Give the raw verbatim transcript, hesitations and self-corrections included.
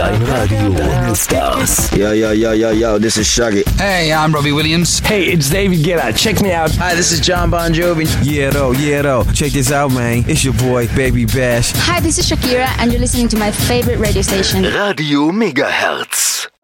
Dein Radio ohne Stars. Yo, yo, yo, yo, yo, this is Shaggy. Hey, I'm Robbie Williams. Hey, it's David Guetta. Check me out. Hi, this is John Bon Jovi. Yeah, though, yeah, though. Check this out, man. It's your boy, Baby Bash. Hi, this is Shakira, and you're listening to my favorite radio station. Radio Megahertz.